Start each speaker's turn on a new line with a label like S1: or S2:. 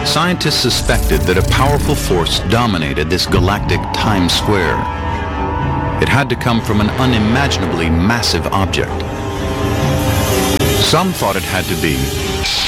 S1: Scientists suspected that a powerful force dominated this galactic Times Square. It had to come from an unimaginably massive object. Some thought it had to be